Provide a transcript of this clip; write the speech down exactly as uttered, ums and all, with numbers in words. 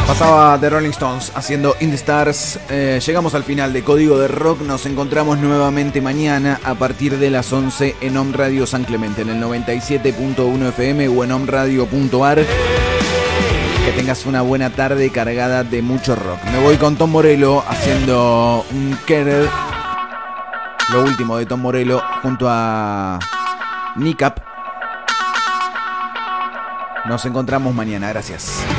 Pasaba The Rolling Stones haciendo In the Stars. Eh, llegamos al final de Código de Rock. Nos encontramos nuevamente mañana a partir de las once en Om Radio San Clemente, en el noventa y siete punto uno F M o en omradio punto ar. Que tengas una buena tarde cargada de mucho rock. Me voy con Tom Morello haciendo un Kerr. Lo último de Tom Morello junto a Nick Up. Nos encontramos mañana. Gracias.